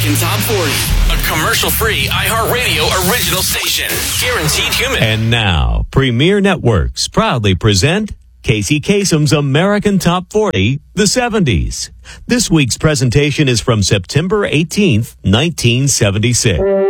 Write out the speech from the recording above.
American Top 40. A commercial-free iHeartRadio original station. Guaranteed human. And now, Premier Networks proudly present Casey Kasem's American Top 40, the 70s. This week's presentation is from September 18th, 1976.